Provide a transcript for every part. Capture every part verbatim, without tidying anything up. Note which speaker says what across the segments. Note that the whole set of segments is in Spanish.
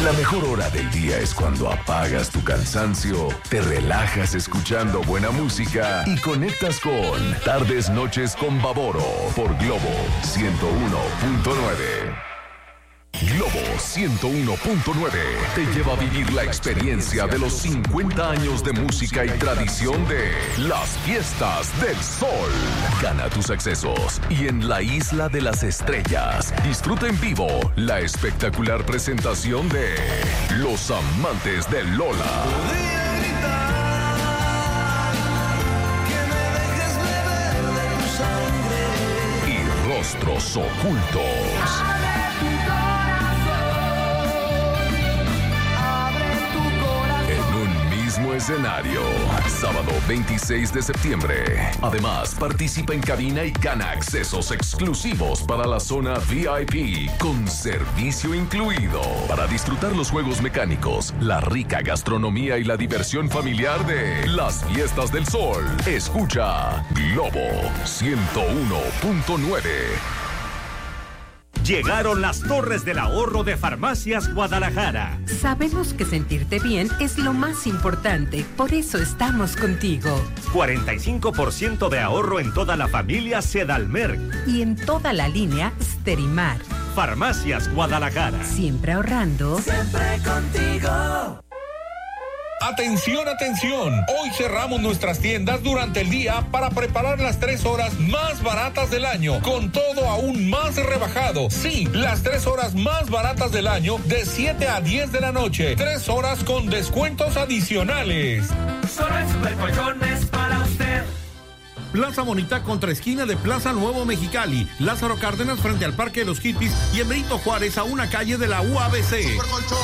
Speaker 1: La mejor hora del día es cuando apagas tu cansancio, te relajas escuchando buena música y conectas con Tardes Noches con Baboro por Globo ciento uno punto nueve. Globo ciento uno punto nueve te lleva a vivir la experiencia de los cincuenta años de música y tradición de las Fiestas del Sol. Gana tus accesos y en la Isla de las Estrellas disfruta en vivo la espectacular presentación de Los Amantes de Lola. Y Rostros Ocultos. Escenario, sábado veintiséis de septiembre. Además, participa en cabina y gana accesos exclusivos para la zona V I P con servicio incluido. Para disfrutar los juegos mecánicos, la rica gastronomía y la diversión familiar de las Fiestas del Sol. Escucha Globo ciento uno punto nueve.
Speaker 2: Llegaron las Torres del Ahorro de Farmacias Guadalajara.
Speaker 3: Sabemos que sentirte bien es lo más importante, por eso estamos contigo.
Speaker 2: cuarenta y cinco por ciento de ahorro en toda la familia Sedalmer.
Speaker 3: Y en toda la línea Sterimar.
Speaker 2: Farmacias Guadalajara.
Speaker 3: Siempre ahorrando.
Speaker 4: Siempre contigo.
Speaker 5: Atención, atención. Hoy cerramos nuestras tiendas durante el día para preparar las tres horas más baratas del año, con todo aún más rebajado. Sí, las tres horas más baratas del año de siete a diez de la noche. Tres horas con descuentos adicionales.
Speaker 4: Solo en Supercolchones para usted.
Speaker 6: Plaza Bonita contra esquina de Plaza Nuevo Mexicali, Lázaro Cárdenas frente al Parque de los Hippies y en Benito Juárez a una calle de la U A B C.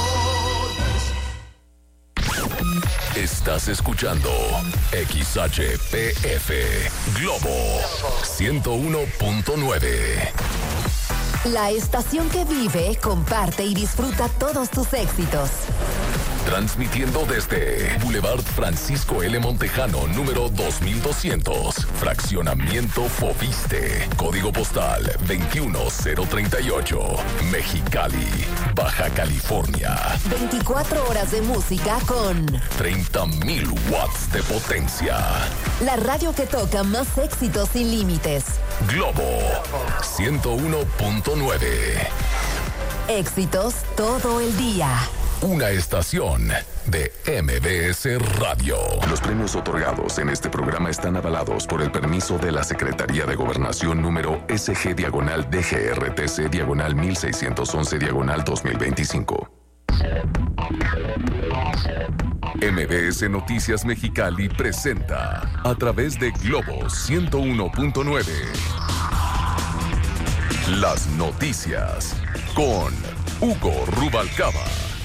Speaker 1: Estás escuchando X H P F Globo ciento uno punto nueve.
Speaker 7: La estación que vive, comparte y disfruta todos tus éxitos.
Speaker 1: Transmitiendo desde Boulevard Francisco L. Montejano, número dos mil doscientos, Fraccionamiento Fobiste, Código Postal veintiuno cero treinta y ocho, Mexicali, Baja California.
Speaker 7: veinticuatro horas de música con
Speaker 1: treinta mil watts de potencia.
Speaker 7: La radio que toca más éxitos sin límites.
Speaker 1: Globo ciento uno punto nueve.
Speaker 7: Éxitos todo el día.
Speaker 1: Una estación de M B S Radio. Los premios otorgados en este programa están avalados por el permiso de la Secretaría de Gobernación número S G diagonal D G R T C diagonal mil seiscientos once diagonal dos mil veinticinco. M B S Noticias Mexicali presenta a través de Globo ciento uno punto nueve las noticias con Hugo Rubalcaba.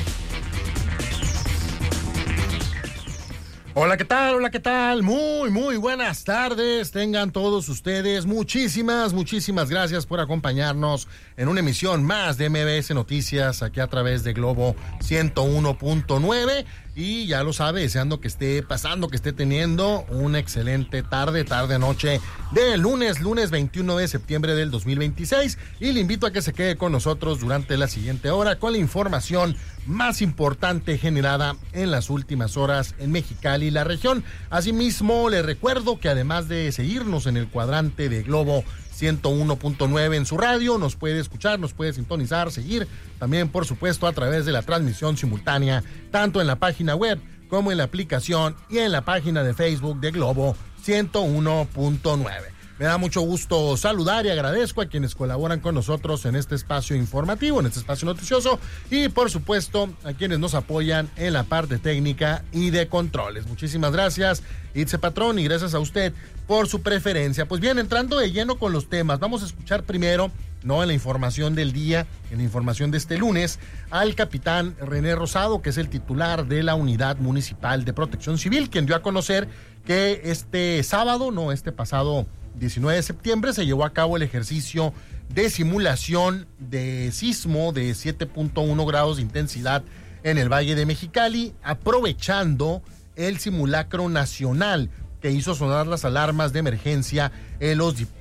Speaker 8: Hola, ¿qué tal? Hola, ¿qué tal? Muy, muy buenas tardes. Tengan todos ustedes muchísimas, muchísimas gracias por acompañarnos en una emisión más de M B S Noticias aquí a través de Globo ciento uno punto nueve. Y ya lo sabe, deseando que esté pasando, que esté teniendo una excelente tarde, tarde, noche de lunes, lunes veintiuno de septiembre del dos mil veintiséis. Y le invito a que se quede con nosotros durante la siguiente hora con la información más importante generada en las últimas horas en Mexicali y la región. Asimismo, le recuerdo que además de seguirnos en el cuadrante de Globo ciento uno punto nueve en su radio, nos puede escuchar, nos puede sintonizar, seguir también, por supuesto, a través de la transmisión simultánea, tanto en la página web como en la aplicación y en la página de Facebook de Globo ciento uno punto nueve. Me da mucho gusto saludar y agradezco a quienes colaboran con nosotros en este espacio informativo, en este espacio noticioso y, por supuesto, a quienes nos apoyan en la parte técnica y de controles. Muchísimas gracias, Itze Patrón, y gracias a usted por su preferencia. Pues bien, entrando de lleno con los temas, vamos a escuchar primero, no en la información del día, en la información de este lunes, al capitán René Rosado, que es el titular de la Unidad Municipal de Protección Civil, quien dio a conocer que este sábado, no, este pasado diecinueve de septiembre, se llevó a cabo el ejercicio de simulación de sismo de siete punto uno grados de intensidad en el Valle de Mexicali, aprovechando el simulacro nacional que hizo sonar las alarmas de emergencia en los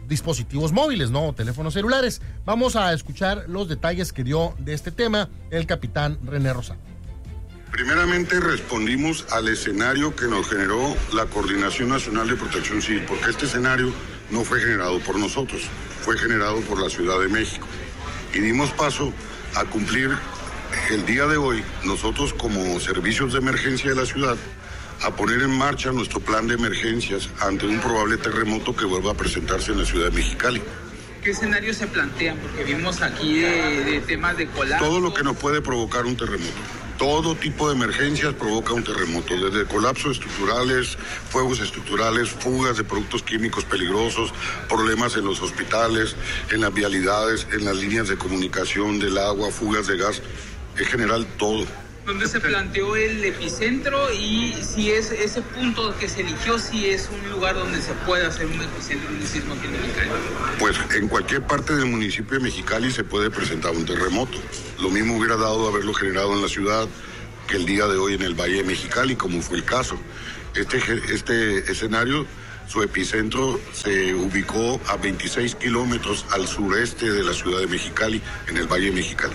Speaker 8: dispositivos móviles, ¿no? Teléfonos celulares. Vamos a escuchar los detalles que dio de este tema el capitán René Rosado.
Speaker 9: Primeramente respondimos al escenario que nos generó la Coordinación Nacional de Protección Civil, porque este escenario no fue generado por nosotros, fue generado por la Ciudad de México. Y dimos paso a cumplir el día de hoy, nosotros como servicios de emergencia de la ciudad, a poner en marcha nuestro plan de emergencias ante un probable terremoto que vuelva a presentarse en la ciudad de Mexicali.
Speaker 10: ¿Qué escenarios se plantean? Porque vimos aquí de, de temas de colapso.
Speaker 9: Todo lo que nos puede provocar un terremoto. Todo tipo de emergencias provoca un terremoto, desde colapsos estructurales, fuegos estructurales, fugas de productos químicos peligrosos, problemas en los hospitales, en las vialidades, en las líneas de comunicación del agua, fugas de gas, en general todo.
Speaker 10: ¿Dónde se planteó el epicentro y si es ese punto que se eligió, si es un lugar donde se puede hacer un epicentro de un sismo aquí en Mexicali?
Speaker 9: Pues en cualquier parte del municipio de Mexicali se puede presentar un terremoto. Lo mismo hubiera dado haberlo generado en la ciudad que el día de hoy en el Valle de Mexicali, como fue el caso. Este, este escenario, su epicentro se ubicó a veintiséis kilómetros al sureste de la ciudad de Mexicali, en el Valle de Mexicali.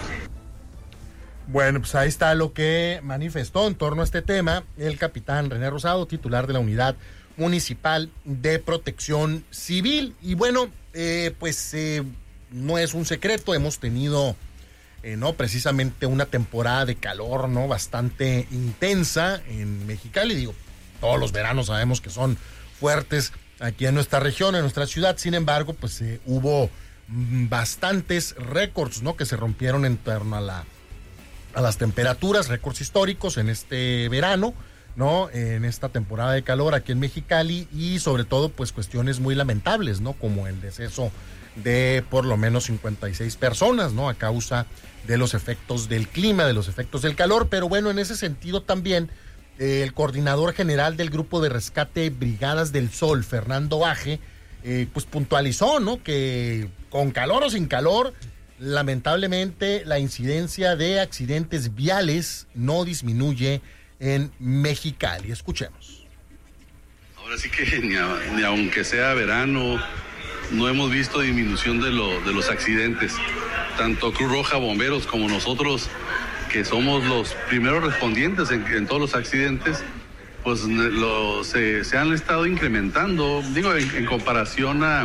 Speaker 8: Bueno, pues ahí está lo que manifestó en torno a este tema el capitán René Rosado, titular de la Unidad Municipal de Protección Civil. Y bueno, eh, pues eh, no es un secreto, hemos tenido eh, no precisamente una temporada de calor, ¿no? Bastante intensa en Mexicali. Digo, todos los veranos sabemos que son fuertes aquí en nuestra región, en nuestra ciudad. Sin embargo, pues eh, hubo bastantes récords, ¿no? Que se rompieron en torno a la a las temperaturas, récords históricos en este verano, ¿no? En esta temporada de calor aquí en Mexicali y sobre todo pues cuestiones muy lamentables, ¿no? Como el deceso de por lo menos cincuenta y seis personas, ¿no? A causa de los efectos del clima, de los efectos del calor, pero bueno, en ese sentido también eh, el coordinador general del Grupo de Rescate Brigadas del Sol, Fernando Aje, eh, pues puntualizó, ¿no? Que con calor o sin calor, lamentablemente la incidencia de accidentes viales no disminuye en Mexicali. Escuchemos.
Speaker 11: Ahora sí que ni, a, ni aunque sea verano, no hemos visto disminución de, lo, de los accidentes. Tanto Cruz Roja, bomberos como nosotros, que somos los primeros respondientes en, en todos los accidentes, pues lo, se, se han estado incrementando, digo, en, en comparación a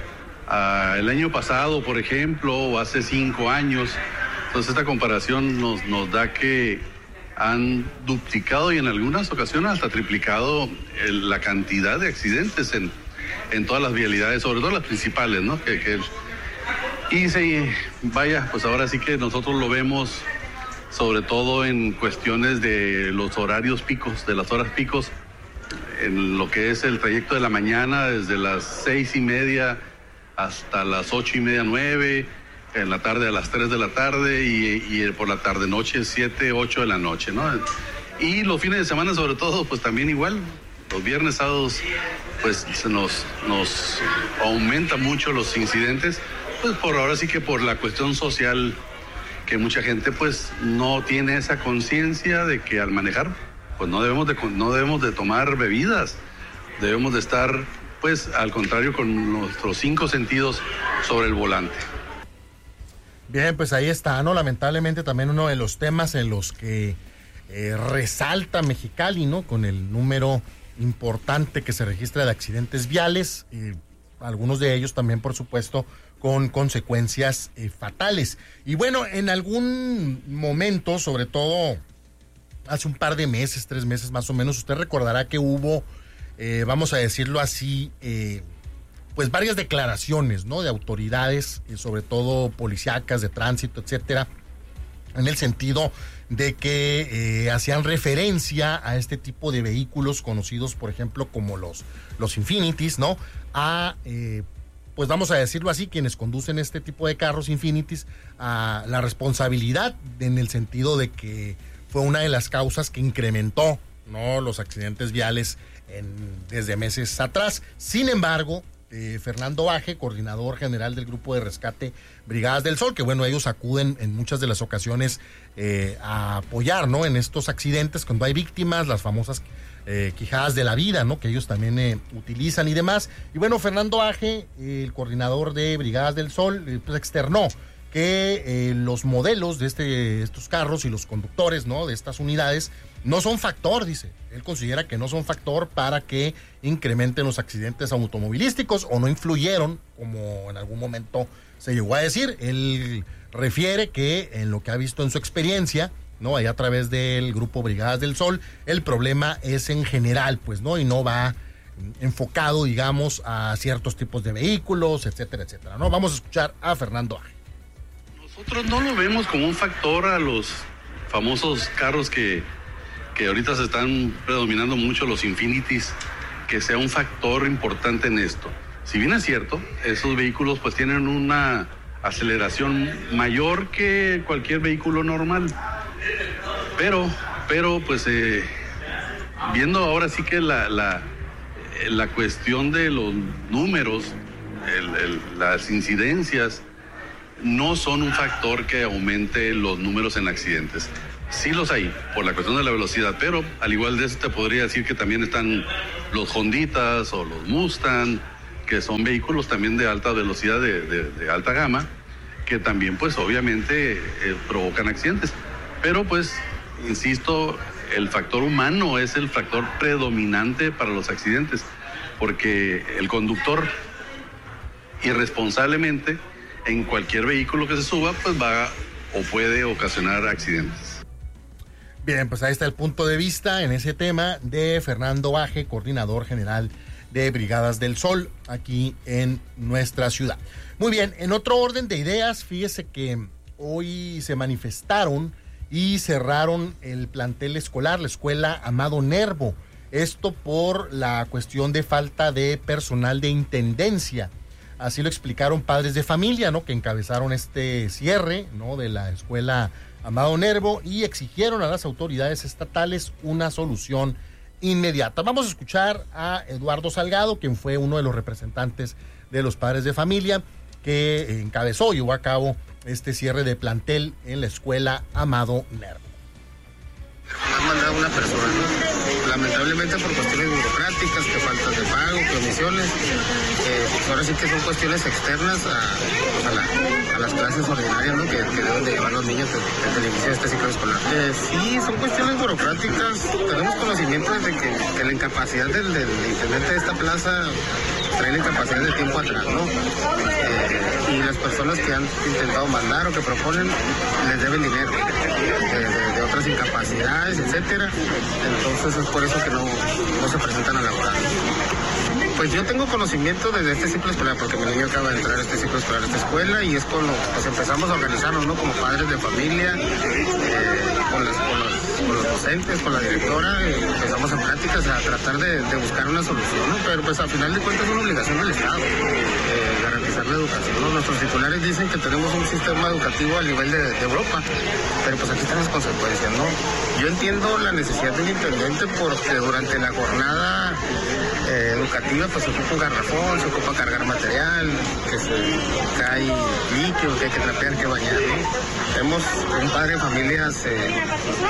Speaker 11: Uh, el año pasado, por ejemplo, o hace cinco años. Entonces esta comparación nos, nos da que han duplicado y en algunas ocasiones hasta triplicado el, la cantidad de accidentes en, en todas las vialidades, sobre todo las principales, ¿no? Que, que, y se, vaya, pues ahora sí que nosotros lo vemos sobre todo en cuestiones de los horarios picos, de las horas picos, en lo que es el trayecto de la mañana, desde las seis y media hasta las ocho y media, nueve, en la tarde a las tres de la tarde y, y por la tarde noche siete, ocho de la noche, ¿no? Y los fines de semana sobre todo, pues también igual, los viernes, sábados, pues se nos, nos aumenta mucho los incidentes, pues por ahora sí que por la cuestión social, que mucha gente pues no tiene esa conciencia de que al manejar, pues no debemos de, no debemos de tomar bebidas, debemos de estar pues al contrario con nuestros cinco sentidos sobre el volante.
Speaker 8: Bien, pues ahí está, ¿no? Lamentablemente también uno de los temas en los que eh, resalta Mexicali, ¿no? Con el número importante que se registra de accidentes viales, y algunos de ellos también, por supuesto, con consecuencias eh, fatales. Y bueno, en algún momento, sobre todo hace un par de meses, tres meses más o menos, usted recordará que hubo Eh, vamos a decirlo así, eh, pues varias declaraciones, ¿no? De autoridades, eh, sobre todo policíacas, de tránsito, etcétera, en el sentido de que eh, hacían referencia a este tipo de vehículos conocidos, por ejemplo, como los, los Infinitis, ¿no? A, eh, pues vamos a decirlo así, quienes conducen este tipo de carros Infinitis, a la responsabilidad en el sentido de que fue una de las causas que incrementó, ¿no? Los accidentes viales En, desde meses atrás. Sin embargo, eh, Fernando Aje, coordinador general del Grupo de Rescate Brigadas del Sol, que bueno, ellos acuden en muchas de las ocasiones eh, a apoyar, ¿no? En estos accidentes, cuando hay víctimas, las famosas eh, quijadas de la vida, ¿no? Que ellos también eh, utilizan y demás. Y bueno, Fernando Aje, eh, el coordinador de Brigadas del Sol, eh, pues externó que eh, los modelos de este, estos carros y los conductores, ¿no? De estas unidades no son factor, dice. Él considera que no son factor para que incrementen los accidentes automovilísticos o no influyeron, como en algún momento se llegó a decir. Él refiere que en lo que ha visto en su experiencia, ¿no? Ahí a través del grupo Brigadas del Sol, el problema es en general, pues, ¿no? Y no va enfocado, digamos, a ciertos tipos de vehículos, etcétera, etcétera, ¿no? Vamos a escuchar a Fernando Aje.
Speaker 11: Nosotros no lo vemos como un factor a los famosos carros que, que ahorita se están predominando mucho, los Infinitis, que sea un factor importante en esto. Si bien es cierto, esos vehículos pues tienen una aceleración mayor que cualquier vehículo normal. Pero, pero pues eh, viendo ahora sí que la, la, la cuestión de los números, el, el, las incidencias, no son un factor que aumente los números en accidentes. Sí los hay, por la cuestión de la velocidad, pero al igual de eso te podría decir que también están los Honditas o los Mustang, que son vehículos también de alta velocidad, de, de, de alta gama, que también pues obviamente eh, provocan accidentes. Pero pues, insisto, el factor humano es el factor predominante para los accidentes, porque el conductor irresponsablemente en cualquier vehículo que se suba, pues va o puede ocasionar accidentes.
Speaker 8: Bien, pues ahí está el punto de vista en ese tema de Fernando Aje, coordinador general de Brigadas del Sol, aquí en nuestra ciudad. Muy bien, en otro orden de ideas, fíjese que hoy se manifestaron y cerraron el plantel escolar, la escuela Amado Nervo. Esto por la cuestión de falta de personal de intendencia. Así lo explicaron padres de familia, ¿no? Que encabezaron este cierre, ¿no? De la escuela Amado Nervo y exigieron a las autoridades estatales una solución inmediata. Vamos a escuchar a Eduardo Salgado, quien fue uno de los representantes de los padres de familia que encabezó y llevó a cabo este cierre de plantel en la escuela Amado Nervo.
Speaker 12: Han mandado una persona, ¿no? Lamentablemente por cuestiones burocráticas, que faltas de pago, que omisiones, eh, pues ahora sí que son cuestiones externas a, pues a, la, a las clases ordinarias, ¿no? que, que deben de llevar los niños desde, desde el inicio de este ciclo escolar. Eh, sí, son cuestiones burocráticas. Tenemos conocimiento de que, que la incapacidad del, del intendente de esta plaza trae la incapacidad de tiempo atrás, ¿no? Eh, y las personas que han intentado mandar o que proponen les deben dinero de, de, de otras incapacidades, etcétera. Entonces es por eso que no, no se presentan a laborar. Pues yo tengo conocimiento desde este ciclo escolar, porque mi niño acaba de entrar a este ciclo escolar, a esta escuela, y es cuando pues empezamos a organizarnos, ¿no? Como padres de familia, eh, con, las, con, los, con los docentes, con la directora, eh, empezamos en pláticas a tratar de, de buscar una solución, ¿no? Pero pues al final de cuentas es una obligación del Estado, eh, garantizar la educación, ¿no? Nuestros titulares dicen que tenemos un sistema educativo a nivel de, de Europa, pero pues aquí están las consecuencias, ¿no? Yo entiendo la necesidad del intendente porque durante la jornada eh, educativa pues se ocupa un garrafón, se ocupa cargar material, que se cae líquido, que hay que trapear, que bañar, ¿no? Tenemos un padre de familias eh,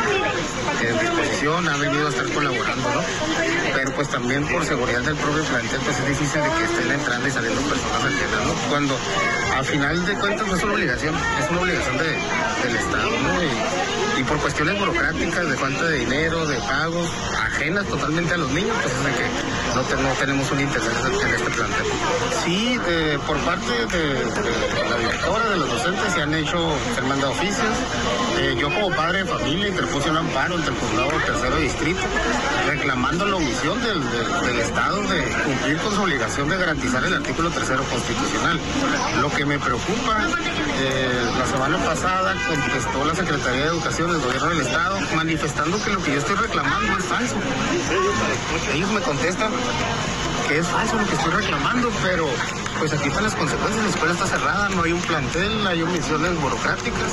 Speaker 12: en disposición, ha venido a estar colaborando, ¿no? Pero pues también por seguridad del propio plantel pues es difícil de que estén entrando y saliendo personas ajenas, ¿no? Cuando al final de cuentas no es una obligación, es una obligación de, del Estado, ¿no? Y, y por cuestiones burocráticas, de falta de dinero, de pagos, ajenas totalmente a los niños, pues es de que no, te, no tenemos un interés en este plantel. Sí, eh, por parte de, de la directora, de los docentes, se han hecho, se han mandado oficios. Eh, yo como padre de familia interpuse un amparo ante el juzgado tercero distrito, reclamando la omisión del, del, del Estado de cumplir con su obligación de garantizar el artículo tercero constitucional. Lo que me preocupa, eh, la semana pasada contestó la Secretaría de Educación del Gobierno del Estado manifestando que lo que yo estoy reclamando es falso. Ellos me contestan que es falso lo que estoy reclamando, pero pues aquí están las consecuencias. La escuela está cerrada, no hay un plantel, hay omisiones burocráticas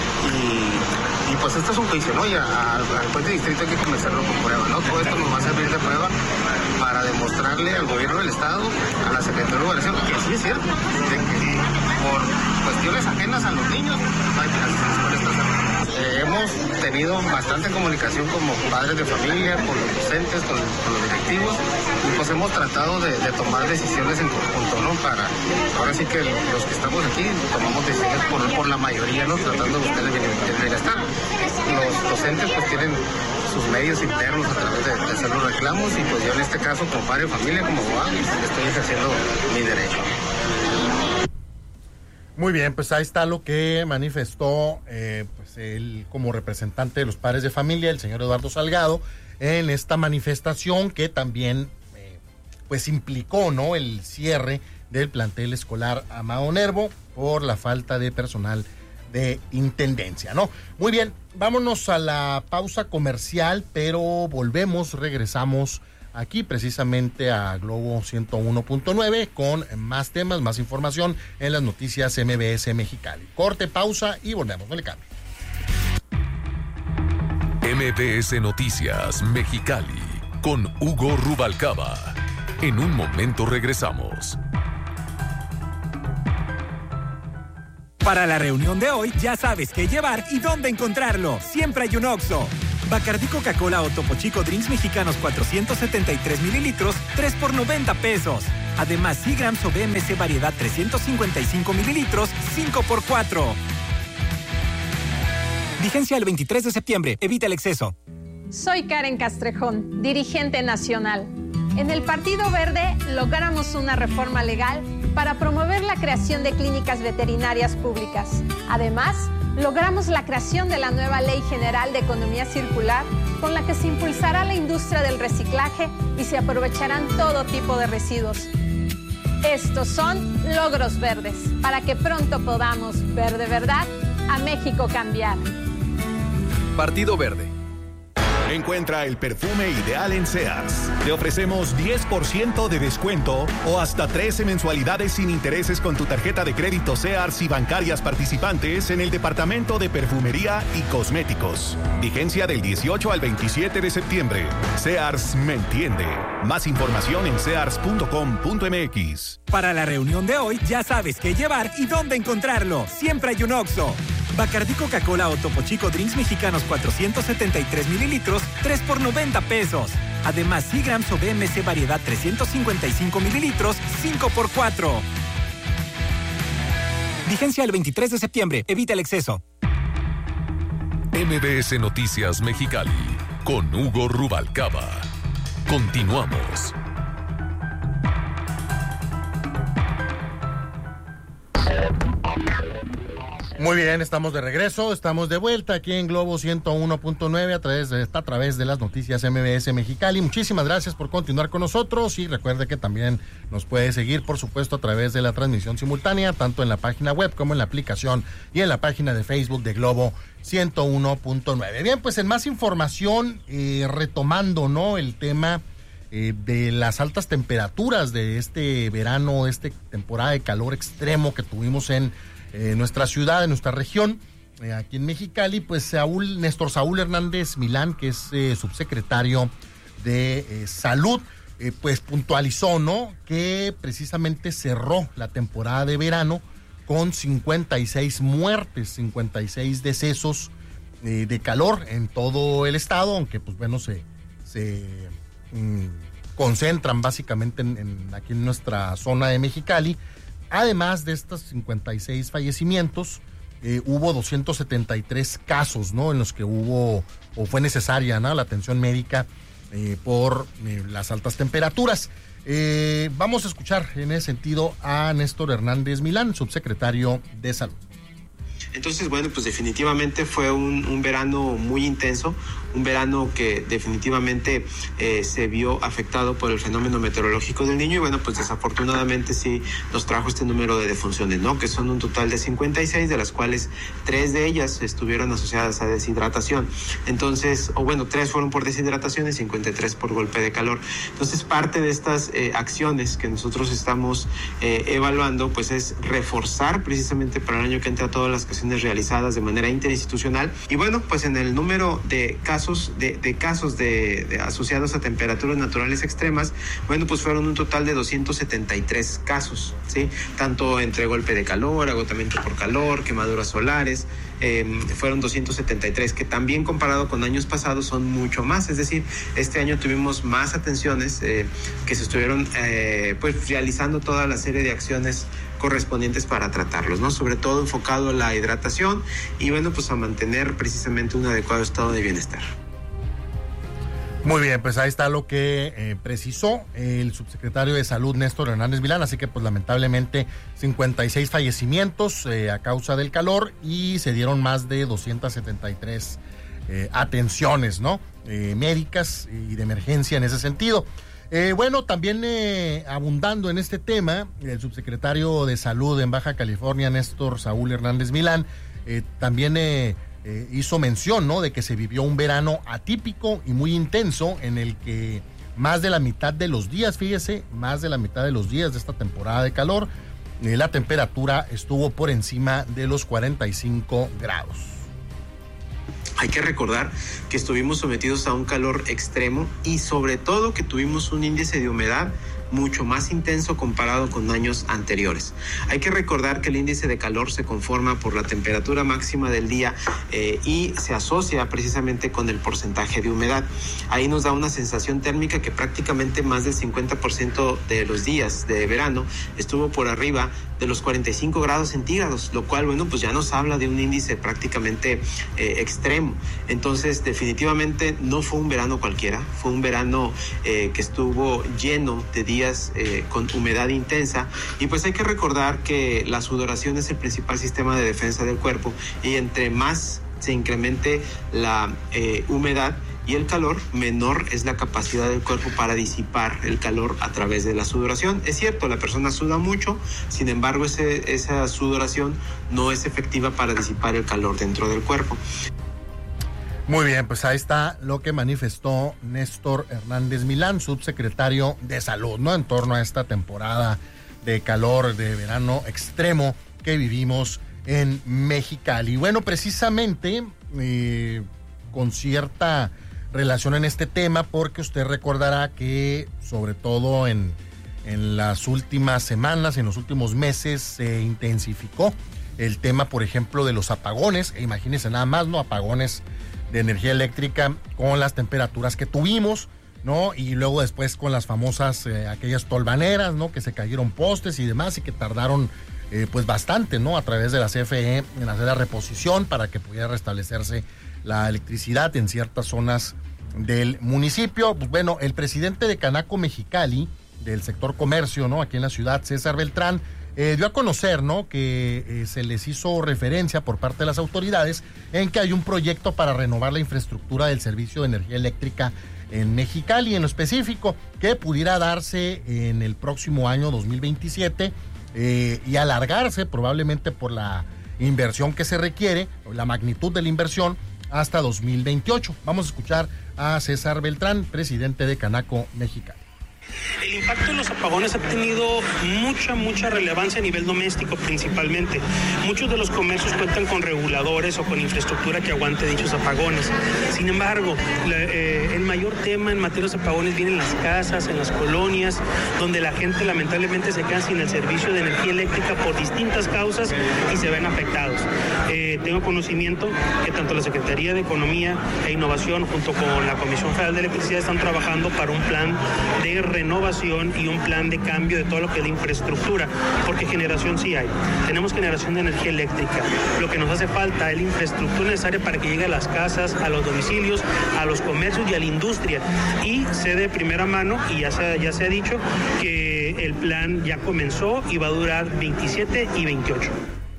Speaker 12: y, y pues esto es un juicio, ¿no? Y al juez de distrito hay que comenzarlo con prueba, ¿no? Todo esto nos va a servir de prueba para demostrarle al gobierno del Estado, a la Secretaría de Gobernación, que sí es cierto, de que por cuestiones ajenas a los niños no hay clases, la escuela está cerrada. Eh, hemos tenido bastante comunicación como padres de familia, con los docentes, con, con los directivos, y pues hemos tratado de, de tomar decisiones en conjunto, ¿no? Para, ahora sí que los que estamos aquí tomamos decisiones por, por la mayoría, ¿no? Tratando de buscar el bienestar. Los docentes pues tienen sus medios internos a través de, de hacer los reclamos, y pues yo en este caso como padre de familia, como abogado, estoy ejerciendo mi derecho.
Speaker 8: Muy bien, pues ahí está lo que manifestó eh, pues él como representante de los padres de familia, el señor Eduardo Salgado, en esta manifestación que también eh, pues implicó, ¿no?, el cierre del plantel escolar Amado Nervo por la falta de personal de intendencia, ¿no? Muy bien, vámonos a la pausa comercial, pero volvemos, regresamos aquí precisamente a Globo ciento uno punto nueve con más temas, más información en las noticias M B S Mexicali. Corte, pausa y volvemos, no le cambie.
Speaker 1: M B S Noticias Mexicali con Hugo Rubalcaba. En un momento regresamos.
Speaker 13: Para la reunión de hoy ya sabes qué llevar y dónde encontrarlo. Siempre hay un Oxxo. Bacardí Coca-Cola o Topo Chico Drinks Mexicanos cuatrocientos setenta y tres mililitros, tres por noventa pesos. Además, Seagrams o B M C Variedad trescientos cincuenta y cinco mililitros, cinco por cuatro. Vigencia el veintitrés de septiembre. Evita el exceso.
Speaker 14: Soy Karen Castrejón, dirigente nacional. En el Partido Verde logramos una reforma legal para promover la creación de clínicas veterinarias públicas. Además, logramos la creación de la nueva Ley General de Economía Circular, con la que se impulsará la industria del reciclaje y se aprovecharán todo tipo de residuos. Estos son logros verdes, para que pronto podamos ver de verdad a México cambiar.
Speaker 15: Partido Verde. Encuentra el perfume ideal en Sears. Te ofrecemos diez por ciento de descuento o hasta trece mensualidades sin intereses con tu tarjeta de crédito Sears y bancarias participantes en el departamento de perfumería y cosméticos. Vigencia del dieciocho al veintisiete de septiembre. Sears me entiende. Más información en sears punto com punto m x.
Speaker 13: Para la reunión de hoy ya sabes qué llevar y dónde encontrarlo. Siempre hay un Oxxo. Bacardí Coca-Cola o Topo Chico Drinks Mexicanos cuatrocientos setenta y tres mililitros, tres por noventa pesos. Además, Seagrams o B M C Variedad trescientos cincuenta y cinco mililitros, cinco por cuatro. Vigencia el veintitrés de septiembre. Evita el exceso.
Speaker 1: M B S Noticias Mexicali con Hugo Rubalcaba. Continuamos.
Speaker 8: Muy bien, estamos de regreso, estamos de vuelta aquí en Globo ciento uno punto nueve a través de, a través de las noticias M B S Mexicali. Muchísimas gracias por continuar con nosotros y recuerde que también nos puede seguir, por supuesto, a través de la transmisión simultánea, tanto en la página web como en la aplicación y en la página de Facebook de Globo ciento uno punto nueve. Bien, pues en más información, eh, retomando, ¿no?, el tema eh, de las altas temperaturas de este verano, esta temporada de calor extremo que tuvimos en Eh, nuestra ciudad, en nuestra región, eh, aquí en Mexicali, pues Saúl, Néstor Saúl Hernández Milán, que es eh, subsecretario de eh, Salud, eh, pues puntualizó, ¿no?, que precisamente cerró la temporada de verano con cincuenta y seis muertes, cincuenta y seis decesos eh, de calor en todo el estado, aunque pues bueno, se, se mm, concentran básicamente en, en, aquí en nuestra zona de Mexicali. Además de estos cincuenta y seis fallecimientos, eh, hubo doscientos setenta y tres casos, ¿no?, en los que hubo o fue necesaria, ¿no?, la atención médica eh, por eh, las altas temperaturas. Eh, vamos a escuchar en ese sentido a Néstor Hernández Milán, subsecretario de Salud.
Speaker 16: Entonces, bueno, pues definitivamente fue un, un verano muy intenso, un verano que definitivamente eh, se vio afectado por el fenómeno meteorológico del Niño y bueno, pues desafortunadamente sí nos trajo este número de defunciones, ¿no?, que son un total de cincuenta y seis, de las cuales tres de ellas estuvieron asociadas a deshidratación. Entonces, o bueno, tres fueron por deshidratación y cincuenta y tres por golpe de calor. Entonces, parte de estas eh, acciones que nosotros estamos eh, evaluando, pues es reforzar precisamente para el año que entra todas las que se evaluaciones realizadas de manera interinstitucional. Y bueno, pues en el número de casos de, de casos de, de asociados a temperaturas naturales extremas, bueno, pues fueron un total de doscientos setenta y tres casos, ¿sí? Tanto entre golpe de calor, agotamiento por calor, quemaduras solares, eh, fueron doscientos setenta y tres, que también comparado con años pasados son mucho más. Es decir, este año tuvimos más atenciones eh, que se estuvieron eh, pues realizando toda la serie de acciones correspondientes para tratarlos, ¿no? Sobre todo enfocado a la hidratación y bueno, pues a mantener precisamente un adecuado estado de bienestar.
Speaker 8: Muy bien, pues ahí está lo que eh, precisó el subsecretario de Salud, Néstor Hernández Milán. Así que pues lamentablemente cincuenta y seis fallecimientos eh, a causa del calor y se dieron más de doscientas setenta y tres eh, atenciones, ¿no? Eh, médicas y de emergencia en ese sentido. Eh, bueno, también eh, abundando en este tema, el subsecretario de Salud en Baja California, Néstor Saúl Hernández Milán, eh, también eh, eh, hizo mención, ¿no?, de que se vivió un verano atípico y muy intenso en el que más de la mitad de los días, fíjese, más de la mitad de los días de esta temporada de calor, eh, la temperatura estuvo por encima de los cuarenta y cinco grados.
Speaker 16: Hay que recordar que estuvimos sometidos a un calor extremo y sobre todo que tuvimos un índice de humedad mucho más intenso comparado con años anteriores. Hay que recordar que el índice de calor se conforma por la temperatura máxima del día eh, y se asocia precisamente con el porcentaje de humedad. Ahí nos da una sensación térmica que prácticamente más del cincuenta por ciento de los días de verano estuvo por arriba de los cuarenta y cinco grados centígrados, lo cual, bueno, pues ya nos habla de un índice prácticamente eh, extremo. Entonces, definitivamente no fue un verano cualquiera, fue un verano eh, que estuvo lleno de días Eh, con humedad intensa y pues hay que recordar que la sudoración es el principal sistema de defensa del cuerpo y entre más se incremente la eh, humedad y el calor, menor es la capacidad del cuerpo para disipar el calor a través de la sudoración. Es cierto, la persona suda mucho, sin embargo ese, esa sudoración no es efectiva para disipar el calor dentro del cuerpo.
Speaker 8: Muy bien, pues ahí está lo que manifestó Néstor Hernández Milán, subsecretario de Salud, ¿no?, en torno a esta temporada de calor, de verano extremo que vivimos en Mexicali. Bueno, precisamente eh, con cierta relación en este tema, porque usted recordará que sobre todo en, en las últimas semanas, en los últimos meses, se intensificó el tema, por ejemplo, de los apagones. E imagínense nada más, ¿no?, apagones de energía eléctrica con las temperaturas que tuvimos, ¿no? Y luego después con las famosas, eh, aquellas tolvaneras, ¿no?, que se cayeron postes y demás y que tardaron eh, pues bastante, ¿no?, a través de la C F E en hacer la reposición para que pudiera restablecerse la electricidad en ciertas zonas del municipio. Pues bueno, el presidente de Canaco Mexicali, del sector comercio, ¿no?, aquí en la ciudad, César Beltrán, Eh, dio a conocer, ¿no?, que eh, se les hizo referencia por parte de las autoridades en que hay un proyecto para renovar la infraestructura del servicio de energía eléctrica en Mexicali, en lo específico, que pudiera darse en el próximo año dos mil veintisiete eh, y alargarse probablemente por la inversión que se requiere, o la magnitud de la inversión, hasta dos mil veintiocho. Vamos a escuchar a César Beltrán, presidente de Canaco Mexicali.
Speaker 17: El impacto de los apagones ha tenido mucha, mucha relevancia a nivel doméstico principalmente. Muchos de los comercios cuentan con reguladores o con infraestructura que aguante dichos apagones. Sin embargo, la, eh, el mayor tema en materia de apagones viene en las casas, en las colonias, donde la gente lamentablemente se queda sin el servicio de energía eléctrica por distintas causas y se ven afectados. Eh, tengo conocimiento que tanto la Secretaría de Economía e Innovación junto con la Comisión Federal de Electricidad están trabajando para un plan de renovación y un plan de cambio de todo lo que es la infraestructura, porque generación sí hay. Tenemos generación de energía eléctrica. Lo que nos hace falta es la infraestructura necesaria para que llegue a las casas, a los domicilios, a los comercios y a la industria. Y sé de primera mano, y ya se, ya se ha dicho, que el plan ya comenzó y va a durar veintisiete y veintiocho.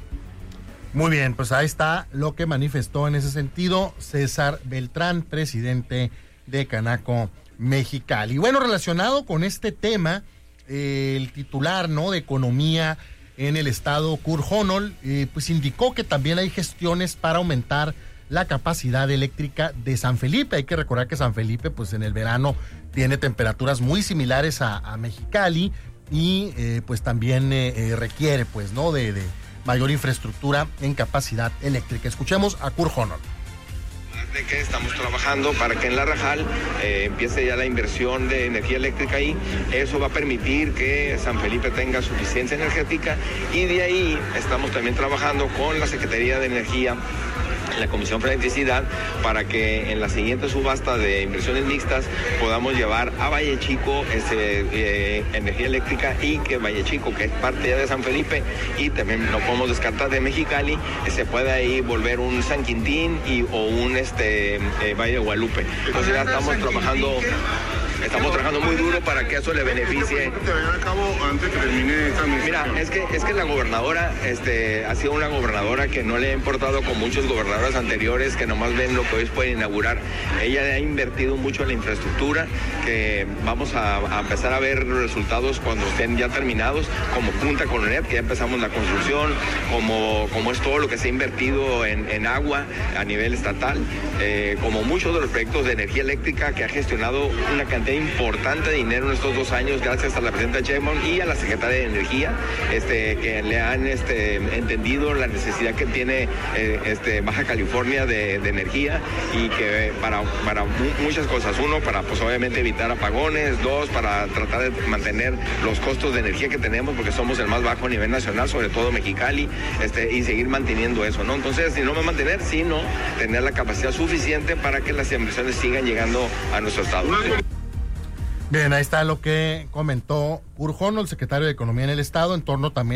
Speaker 8: Muy bien, pues ahí está lo que manifestó en ese sentido César Beltrán, presidente de Canaco Mexicali. Bueno, relacionado con este tema, eh, el titular, ¿no?, de Economía en el estado, Kurt Honnold, eh, pues indicó que también hay gestiones para aumentar la capacidad eléctrica de San Felipe. Hay que recordar que San Felipe, pues en el verano tiene temperaturas muy similares a, a Mexicali y eh, pues también eh, eh, requiere, pues, ¿no?, de, de mayor infraestructura en capacidad eléctrica. Escuchemos a Kurt Honnold.
Speaker 18: De que estamos trabajando para que en La Rajal eh, empiece ya la inversión de energía eléctrica ahí. Eso va a permitir que San Felipe tenga suficiencia energética, y de ahí estamos también trabajando con la Secretaría de Energía, la Comisión de Electricidad, para que en la siguiente subasta de inversiones mixtas podamos llevar a Valle Chico ese, eh, energía eléctrica, y que Valle Chico, que es parte ya de San Felipe y también no podemos descartar de Mexicali, eh, se pueda ahí volver un San Quintín y, o un este, eh, Valle de Guadalupe. Entonces ya estamos trabajando... Estamos trabajando muy duro para que eso le beneficie. Mira, es que es que la gobernadora este, ha sido una gobernadora que no le ha importado, con muchos gobernadores anteriores que nomás ven lo que hoy pueden inaugurar. Ella ha invertido mucho en la infraestructura, que vamos a, a empezar a ver resultados cuando estén ya terminados, como Punta Colonet, que ya empezamos la construcción, como, como es todo lo que se ha invertido en, en agua a nivel estatal, eh, como muchos de los proyectos de energía eléctrica que ha gestionado una cantidad importante de dinero en estos dos años, gracias a la presidenta Sheinbaum y a la secretaria de Energía, este, que le han este, entendido la necesidad que tiene eh, este, Baja California de, de energía, y que para, para muchas cosas. Uno, para pues obviamente evitar apagones. Dos, para tratar de mantener los costos de energía que tenemos, porque somos el más bajo a nivel nacional, sobre todo Mexicali, este, y seguir manteniendo eso, ¿no? Entonces, si no me mantener, sino tener la capacidad suficiente para que las inversiones sigan llegando a nuestro estado.
Speaker 8: Bien, ahí está lo que comentó Kurt Honnold, el secretario de Economía en el Estado, en torno también